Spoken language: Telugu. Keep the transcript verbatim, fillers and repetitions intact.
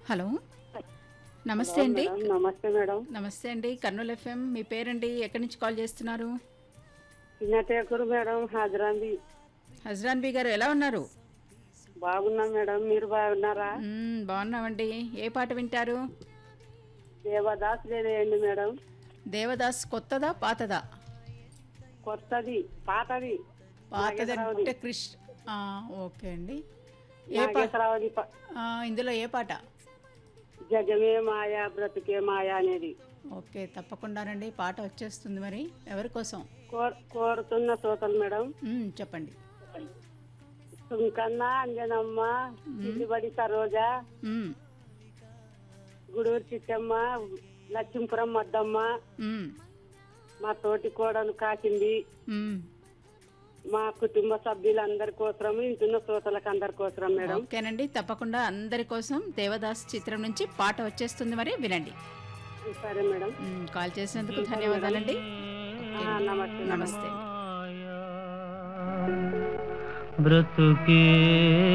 హలో. హలో నమస్తే అండి. మేడం. నమస్తే మేడం. నమస్తే అండి. కర్నూలు ఎఫ్ఎం. మీ పేరండి? ఎక్కడి నుంచి కాల్ చేస్తున్నారు? చిన్నటేకూరు మేడం. హాజరాంది. హజ్రాన్ బి గారు ఎలా ఉన్నారు? బాగున్నాం మేడం. మీరు బాగున్నారా? మ్మ్, బాగున్నామండి. ఏ పాట వింటారు? దేవదాస్ లేదేయండి మేడం. దేవదాస్ కొత్తదా పాతదా? కొత్తది, పాతది. పాతది నాగేశ్వరరావుది. అంటే క్రిష్ ఆ, ఓకే అండి. ఏ పా నాగేశ్వరరావుది ప- ఆ, ఇందులో ఏ పాట? జగమే మాయా బ్రతుకే మాయా అనేది. ఓకే, తప్పకుండానండి. పాట వచ్చేస్తుంది. మరి ఎవరి కోసం? కోర్ కోరుతున్న శ్రోతలు మేడం. మ్మ్, చెప్పండి. సుంకన్న, అంజనమ్మ, ఇల్లుబడి సరోజ, మ్మ్, గుడూరు చిట్టమ్మ, లక్ష్మీపురం మద్దమ్మ, మ్మ్, మా తోటి కోడలు కాకింది, మ్మ్. మా కుటుంబ సభ్యులందరి కోసరం, ఇంటున్న శ్రోతలకు అందరి కోసరం మేడం. ఓకేనండి, తప్పకుండా అందరి కోసం దేవదాస్ చిత్రం నుంచి పాట వచ్చేస్తుంది. మరి వినండి. సరే మేడం. మ్మ్, కాల్ చేసినందుకు ధన్యవాదాలండి. ఆ, నమస్తే మేడం. నమస్తే. బ్రతుకే